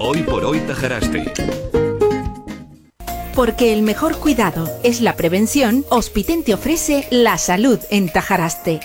Hoy por hoy Tajaraste. Porque el mejor cuidado es la prevención, Hospiten te ofrece la salud en Tajaraste.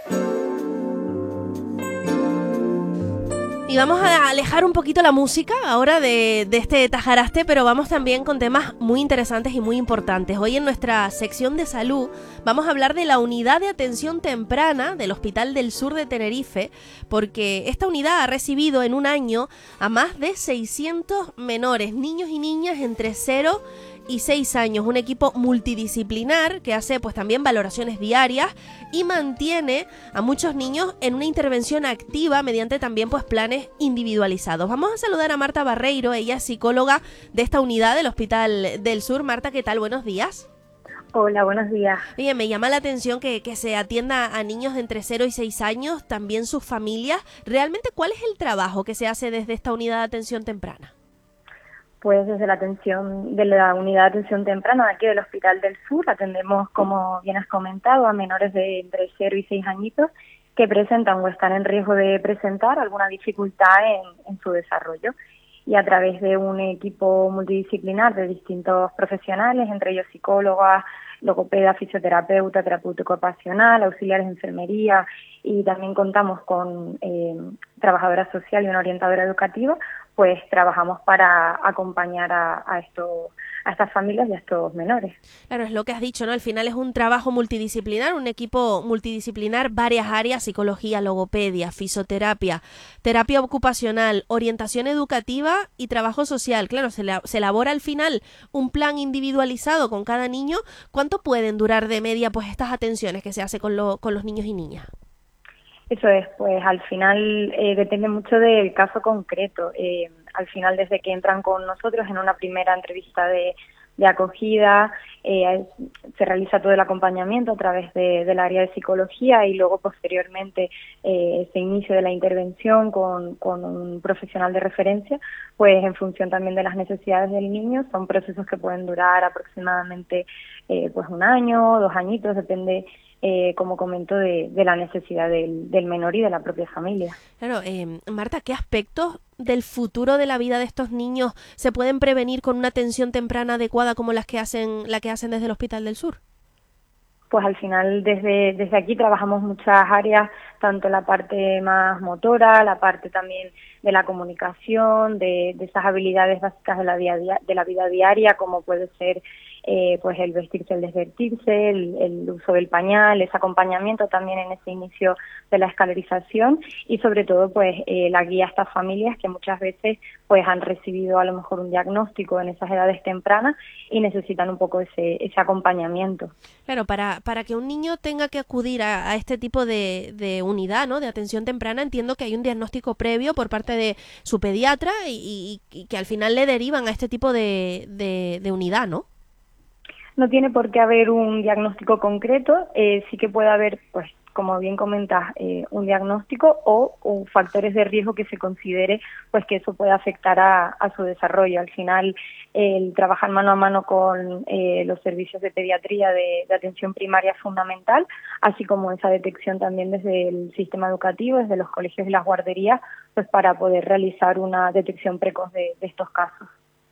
Y vamos a alejar un poquito la música ahora de este Tajaraste, pero vamos también con temas muy interesantes y muy importantes. Hoy en nuestra sección de salud vamos a hablar de la unidad de atención temprana del Hospital del Sur de Tenerife, porque esta unidad ha recibido en un año a más de 600 menores, niños y niñas entre 0 y 6 años, un equipo multidisciplinar que hace pues también valoraciones diarias y mantiene a muchos niños en una intervención activa mediante también pues planes individualizados. Vamos a saludar a Marta Barreiro, ella es psicóloga de esta unidad del Hospital del Sur. Marta, ¿qué tal? Buenos días. Hola, buenos días. Oye, me llama la atención que se atienda a niños de entre 0 y 6 años, también sus familias. Realmente, ¿cuál es el trabajo que se hace desde esta unidad de atención temprana? Pues desde la unidad de atención temprana de aquí del Hospital del Sur atendemos, como bien has comentado, a menores de entre 0 y 6 añitos que presentan o están en riesgo de presentar alguna dificultad en su desarrollo. Y a través de un equipo multidisciplinar de distintos profesionales, entre ellos psicólogas, logopeda, fisioterapeuta, terapeuta ocupacional, auxiliares de enfermería, y también contamos con trabajadora social y una orientadora educativa, pues trabajamos para acompañar a estas familias y a estos menores. Claro, es lo que has dicho, ¿no? Al final es un trabajo multidisciplinar, un equipo multidisciplinar, varias áreas: psicología, logopedia, fisioterapia, terapia ocupacional, orientación educativa y trabajo social. Claro, se elabora al final un plan individualizado con cada niño. ¿Cuánto pueden durar de media pues estas atenciones que se hace con los niños y niñas? Eso es, pues al final depende mucho del caso concreto. Al final, desde que entran con nosotros en una primera entrevista de acogida, se realiza todo el acompañamiento a través del área de psicología y luego posteriormente ese inicio de la intervención con un profesional de referencia, pues en función también de las necesidades del niño. Son procesos que pueden durar aproximadamente pues 1 año, 2 añitos, depende, como comento, de la necesidad del menor y de la propia familia. Claro, Marta, ¿qué aspectos del futuro de la vida de estos niños se pueden prevenir con una atención temprana adecuada como la que hacen desde el Hospital del Sur? Pues al final desde aquí trabajamos muchas áreas, tanto la parte más motora, la parte también de la comunicación, de esas habilidades básicas de la vida diaria, como puede ser pues el vestirse, el desvestirse, el uso del pañal, ese acompañamiento también en ese inicio de la escolarización y sobre todo pues la guía a estas familias que muchas veces pues han recibido a lo mejor un diagnóstico en esas edades tempranas y necesitan un poco ese acompañamiento. Claro, para que un niño tenga que acudir a este tipo de unidad, ¿no?, de atención temprana, entiendo que hay un diagnóstico previo por parte de su pediatra y que al final le derivan a este tipo de unidad, ¿no? No tiene por qué haber un diagnóstico concreto, sí que puede haber, pues, como bien comentas, un diagnóstico o factores de riesgo que se considere pues que eso puede afectar a su desarrollo. Al final, el trabajar mano a mano con los servicios de pediatría de atención primaria es fundamental, así como esa detección también desde el sistema educativo, desde los colegios y las guarderías, pues para poder realizar una detección precoz de estos casos.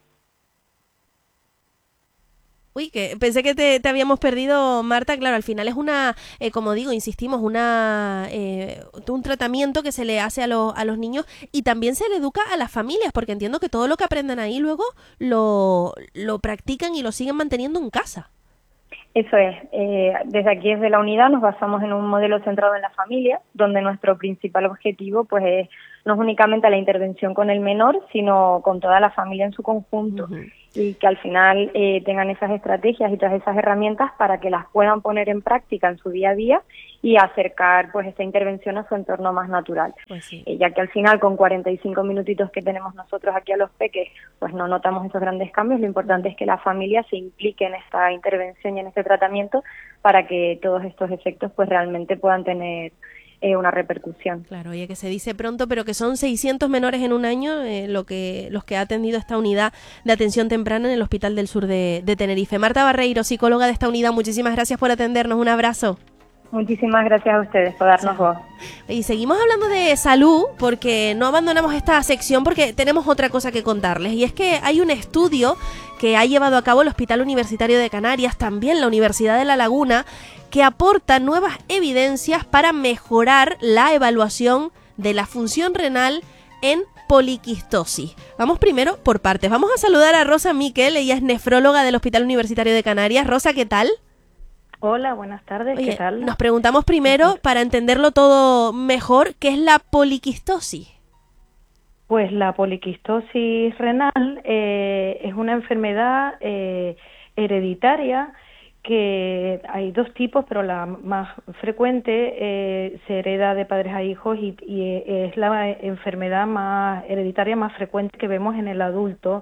Uy, que pensé que te habíamos perdido, Marta. Claro, al final es como digo, insistimos, un tratamiento que se le hace a los niños y también se le educa a las familias, porque entiendo que todo lo que aprenden ahí luego lo practican y lo siguen manteniendo en casa. Eso es. Desde aquí, desde la unidad, nos basamos en un modelo centrado en la familia, donde nuestro principal objetivo pues es no es únicamente la intervención con el menor, sino con toda la familia en su conjunto. Uh-huh. Y que al final tengan esas estrategias y todas esas herramientas para que las puedan poner en práctica en su día a día y acercar pues esta intervención a su entorno más natural. Pues sí. Ya que al final con 45 minutitos que tenemos nosotros aquí a los peques, pues no notamos esos grandes cambios. Lo importante es que la familia se implique en esta intervención y en este tratamiento para que todos estos efectos pues realmente puedan tener una repercusión. Claro, oye, que se dice pronto, pero que son 600 menores en un año los que ha atendido esta unidad de atención temprana en el Hospital del Sur de Tenerife. Marta Barreiro, psicóloga de esta unidad, muchísimas gracias por atendernos. Un abrazo. Muchísimas gracias a ustedes por darnos voz. Y seguimos hablando de salud porque no abandonamos esta sección porque tenemos otra cosa que contarles. Y es que hay un estudio que ha llevado a cabo el Hospital Universitario de Canarias, también la Universidad de La Laguna, que aporta nuevas evidencias para mejorar la evaluación de la función renal en poliquistosis. Vamos primero por partes. Vamos a saludar a Rosa Miquel, ella es nefróloga del Hospital Universitario de Canarias. Rosa, ¿qué tal? Hola, buenas tardes, Oye, ¿qué tal? nos preguntamos primero, para entenderlo todo mejor, ¿qué es la poliquistosis? Pues la poliquistosis renal es una enfermedad hereditaria que hay dos tipos, pero la más frecuente se hereda de padres a hijos y es la enfermedad más hereditaria más frecuente que vemos en el adulto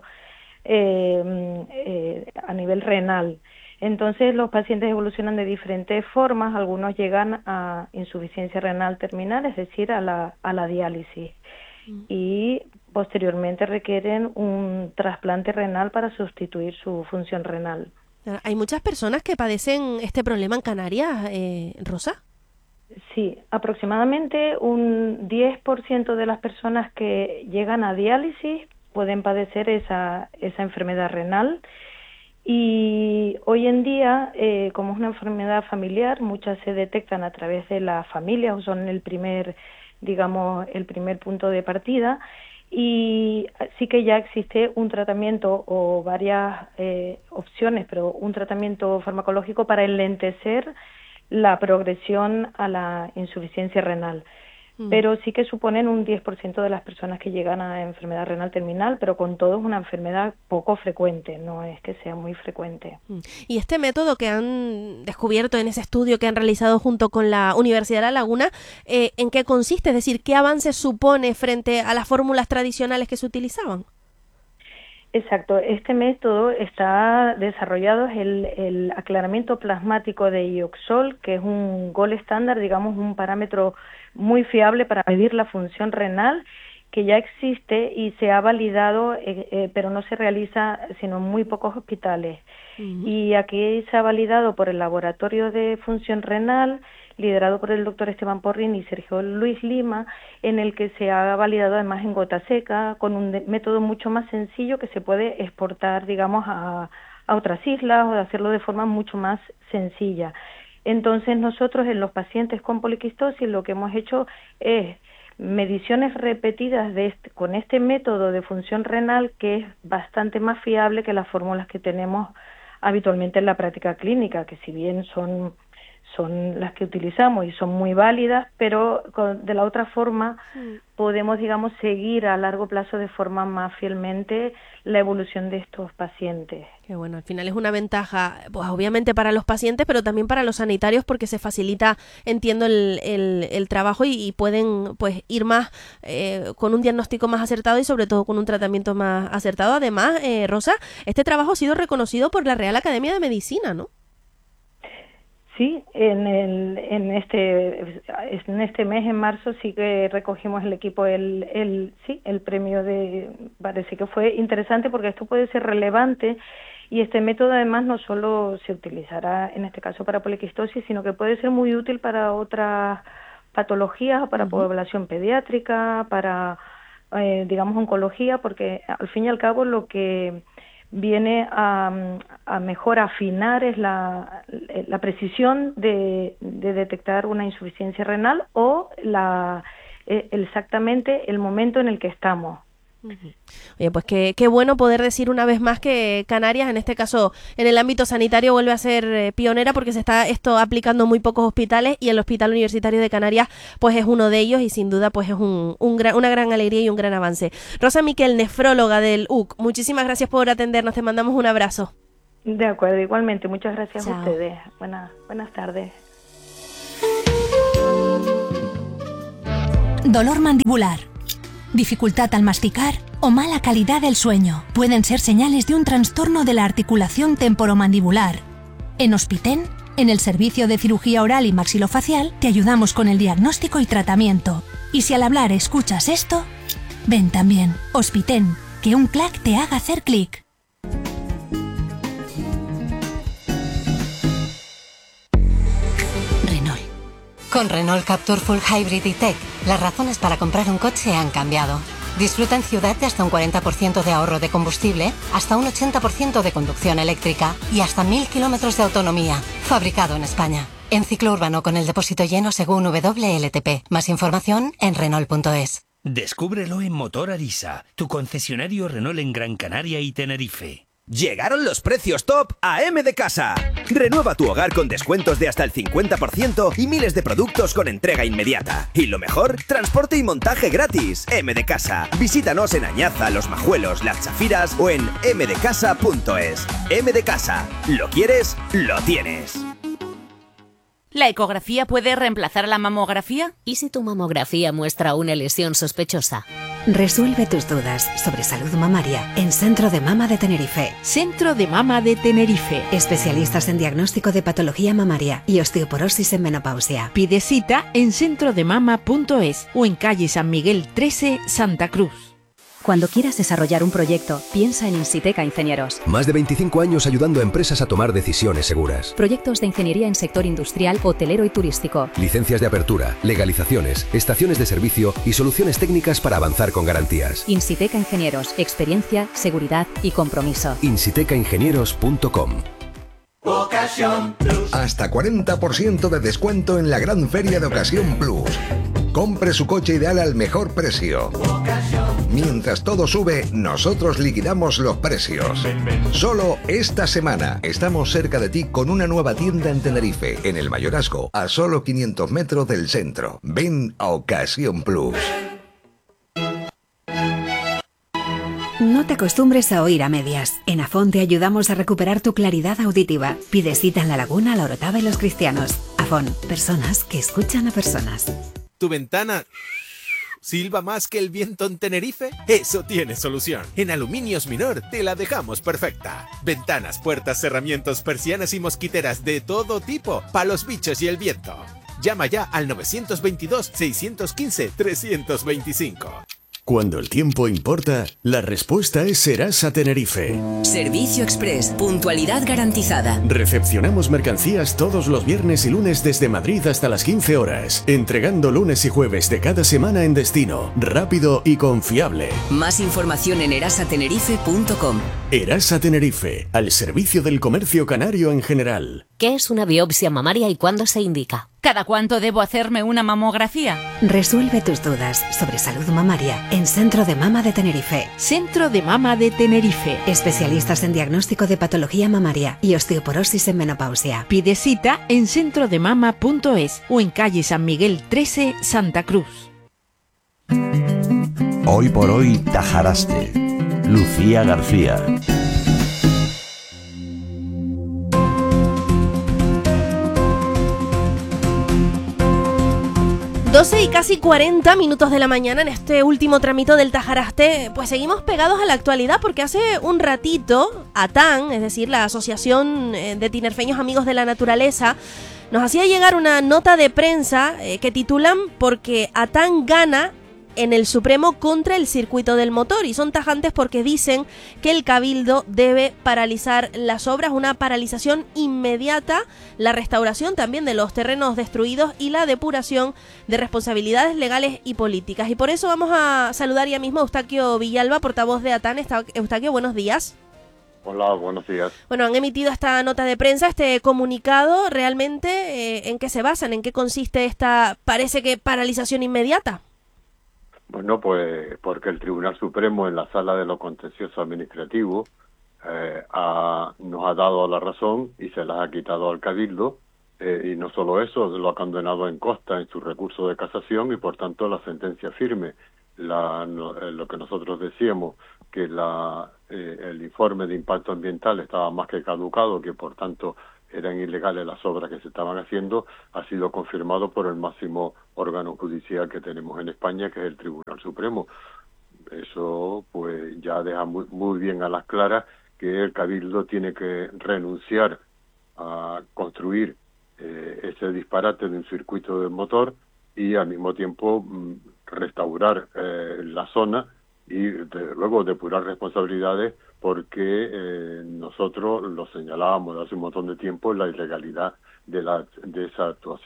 a nivel renal. Entonces los pacientes evolucionan de diferentes formas, algunos llegan a insuficiencia renal terminal, es decir, a la diálisis, y posteriormente requieren un trasplante renal para sustituir su función renal. ¿Hay muchas personas que padecen este problema en Canarias, Rosa? Sí, aproximadamente un 10% de las personas que llegan a diálisis pueden padecer esa enfermedad renal. Y hoy en día, como es una enfermedad familiar, muchas se detectan a través de la familia o son el primer punto de partida, y sí que ya existe un tratamiento o varias opciones, pero un tratamiento farmacológico para enlentecer la progresión a la insuficiencia renal. Pero sí que suponen un 10% de las personas que llegan a enfermedad renal terminal, pero con todo es una enfermedad poco frecuente, no es que sea muy frecuente. Y este método que han descubierto en ese estudio que han realizado junto con la Universidad de La Laguna, ¿en qué consiste? Es decir, ¿qué avances supone frente a las fórmulas tradicionales que se utilizaban? Exacto, este método está desarrollado, es el aclaramiento plasmático de ioxol, que es un gold estándar, digamos un parámetro muy fiable para medir la función renal, que ya existe y se ha validado, pero no se realiza sino en muy pocos hospitales. Y aquí se ha validado por el Laboratorio de Función Renal, liderado por el doctor Esteban Porrín y Sergio Luis Lima, en el que se ha validado además en gota seca, con un método mucho más sencillo que se puede exportar, digamos, a otras islas, o de hacerlo de forma mucho más sencilla. Entonces nosotros en los pacientes con poliquistosis lo que hemos hecho es mediciones repetidas con este método de función renal, que es bastante más fiable que las fórmulas que tenemos habitualmente en la práctica clínica, que si bien son las que utilizamos y son muy válidas, pero de la otra forma podemos, digamos, seguir a largo plazo de forma más fielmente la evolución de estos pacientes. Que bueno, al final es una ventaja, pues obviamente para los pacientes, pero también para los sanitarios, porque se facilita, entiendo, el trabajo y pueden pues ir más con un diagnóstico más acertado y sobre todo con un tratamiento más acertado. Además, Rosa, este trabajo ha sido reconocido por la Real Academia de Medicina, ¿no? Sí, en este mes, en marzo, sí que recogimos el equipo el premio parece que fue interesante porque esto puede ser relevante, y este método además no solo se utilizará en este caso para poliquistosis, sino que puede ser muy útil para otras patologías, para población pediátrica, para digamos oncología, porque al fin y al cabo lo que viene a mejor afinar es la precisión de detectar una insuficiencia renal o exactamente el momento en el que estamos. Oye, pues qué bueno poder decir una vez más que Canarias, en este caso en el ámbito sanitario, vuelve a ser pionera, porque se está esto aplicando en muy pocos hospitales y el Hospital Universitario de Canarias pues es uno de ellos, y sin duda pues es una gran alegría y un gran avance. Rosa Miquel, nefróloga del UC, muchísimas gracias por atendernos, te mandamos un abrazo. De acuerdo, igualmente, muchas gracias. Chao. A ustedes. Buenas tardes. Dolor mandibular, dificultad al masticar o mala calidad del sueño pueden ser señales de un trastorno de la articulación temporomandibular. En Hospiten, en el servicio de cirugía oral y maxilofacial, te ayudamos con el diagnóstico y tratamiento. Y si al hablar escuchas esto, ven también. Hospiten, que un clac te haga hacer clic. Con Renault Captur Full Hybrid e-Tech, las razones para comprar un coche han cambiado. Disfruta en ciudad de hasta un 40% de ahorro de combustible, hasta un 80% de conducción eléctrica y hasta 1000 kilómetros de autonomía. Fabricado en España. En ciclo urbano con el depósito lleno según WLTP. Más información en Renault.es. Descúbrelo en Motor Arisa, tu concesionario Renault en Gran Canaria y Tenerife. Llegaron los precios top a M de Casa. Renueva tu hogar con descuentos de hasta el 50% y miles de productos con entrega inmediata. Y lo mejor, transporte y montaje gratis. M de Casa. Visítanos en Añaza, Los Majuelos, Las Chafiras o en mdecasa.es. M de Casa. ¿Lo quieres? Lo tienes. ¿La ecografía puede reemplazar la mamografía? ¿Y si tu mamografía muestra una lesión sospechosa? Resuelve tus dudas sobre salud mamaria en Centro de Mama de Tenerife. Centro de Mama de Tenerife. Especialistas en diagnóstico de patología mamaria y osteoporosis en menopausia. Pide cita en centrodemama.es o en calle San Miguel 13, Santa Cruz. Cuando quieras desarrollar un proyecto, piensa en Insiteca Ingenieros. Más de 25 años ayudando a empresas a tomar decisiones seguras. Proyectos de ingeniería en sector industrial, hotelero y turístico. Licencias de apertura, legalizaciones, estaciones de servicio y soluciones técnicas para avanzar con garantías. Insiteca Ingenieros, experiencia, seguridad y compromiso. insitecaingenieros.com. Ocasión Plus. Hasta 40% de descuento en la gran feria de Ocasión Plus. Compre su coche ideal al mejor precio. Mientras todo sube, nosotros liquidamos los precios. Solo esta semana estamos cerca de ti con una nueva tienda en Tenerife, en el Mayorazgo, a solo 500 metros del centro. Ven a Ocasión Plus. No te acostumbres a oír a medias. En Afón te ayudamos a recuperar tu claridad auditiva. Pide cita en La Laguna, La Orotava y Los Cristianos. Afón, personas que escuchan a personas. ¿Tu ventana silba más que el viento en Tenerife? Eso tiene solución. En Aluminios Minor te la dejamos perfecta. Ventanas, puertas, cerramientos, persianas y mosquiteras de todo tipo para los bichos y el viento. Llama ya al 922-615-325. Cuando el tiempo importa, la respuesta es Serasa Tenerife. Servicio Express, puntualidad garantizada. Recepcionamos mercancías todos los viernes y lunes desde Madrid hasta las 15 horas, entregando lunes y jueves de cada semana en destino, rápido y confiable. Más información en erasatenerife.com. Erasa Tenerife, al servicio del comercio canario en general. ¿Qué es una biopsia mamaria y cuándo se indica? ¿Cada cuánto debo hacerme una mamografía? Resuelve tus dudas sobre salud mamaria en Centro de Mama de Tenerife. Centro de Mama de Tenerife. Especialistas en diagnóstico de patología mamaria y osteoporosis en menopausia. Pide cita en centrodemama.es o en calle San Miguel 13, Santa Cruz. Hoy por hoy, Tajaraste. Lucía García. 12 y casi 40 minutos de la mañana en este último tramito del Tajaraste, pues seguimos pegados a la actualidad porque hace un ratito ATAN, es decir, la Asociación de Tinerfeños Amigos de la Naturaleza, nos hacía llegar una nota de prensa que titulan "Porque ATAN gana en el Supremo contra el circuito del motor", y son tajantes porque dicen que el Cabildo debe paralizar las obras, una paralización inmediata, la restauración también de los terrenos destruidos y la depuración de responsabilidades legales y políticas. Y por eso vamos a saludar ya mismo a Eustaquio Villalba, portavoz de ATAN. Eustaquio, buenos días. Hola, buenos días. Bueno, han emitido esta nota de prensa, este comunicado. ¿Realmente en qué se basan? ¿En qué consiste esta, parece que, paralización inmediata? Bueno, pues porque el Tribunal Supremo en la Sala de lo Contencioso Administrativo nos ha dado la razón y se las ha quitado al Cabildo, y no solo eso, lo ha condenado en costa en su recurso de casación y por tanto la sentencia firme. Lo que nosotros decíamos, que el informe de impacto ambiental estaba más que caducado, que por tanto eran ilegales las obras que se estaban haciendo, ha sido confirmado por el máximo órgano judicial que tenemos en España, que es el Tribunal Supremo. Eso pues ya deja muy bien a las claras que el Cabildo tiene que renunciar a construir ese disparate de un circuito del motor y al mismo tiempo restaurar la zona y luego depurar responsabilidades, porque nosotros lo señalábamos hace un montón de tiempo, la ilegalidad de esa actuación.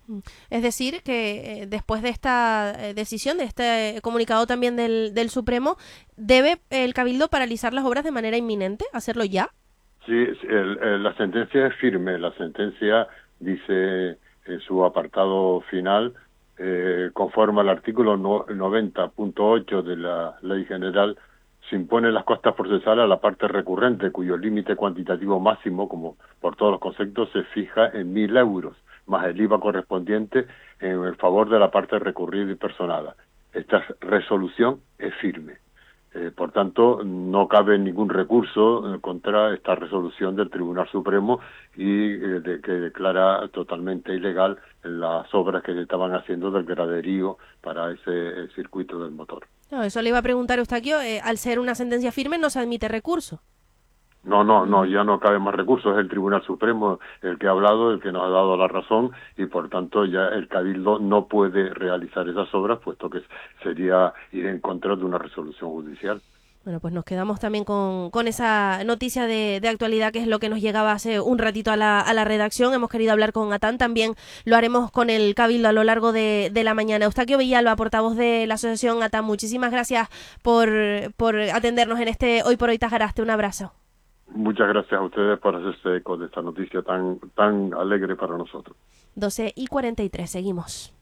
Es decir, que después de esta decisión, de este comunicado también del Supremo, ¿debe el Cabildo paralizar las obras de manera inminente? ¿Hacerlo ya? Sí, la sentencia es firme. La sentencia dice en su apartado final, conforme al artículo 90.8 de la Ley General, se imponen las costas procesales a la parte recurrente, cuyo límite cuantitativo máximo, como por todos los conceptos, se fija en 1.000 euros, más el IVA correspondiente en el favor de la parte recurrida y personada. Esta resolución es firme. Por tanto, no cabe ningún recurso contra esta resolución del Tribunal Supremo y que declara totalmente ilegal las obras que se estaban haciendo del graderío para ese circuito del motor. No, eso le iba a preguntar a Eustaquio, al ser una sentencia firme no se admite recurso. No, ya no cabe más recursos. Es el Tribunal Supremo el que ha hablado, el que nos ha dado la razón, y por tanto ya el Cabildo no puede realizar esas obras, puesto que sería ir en contra de una resolución judicial. Bueno, pues nos quedamos también con esa noticia de actualidad, que es lo que nos llegaba hace un ratito a la redacción. Hemos querido hablar con Atán, también lo haremos con el Cabildo a lo largo de la mañana. Eustaquio Villalba, portavoz de la asociación Atán, muchísimas gracias por atendernos en este Hoy por Hoy Tajaraste. Un abrazo. Muchas gracias a ustedes por hacerse eco de esta noticia tan alegre para nosotros. 12:43, seguimos.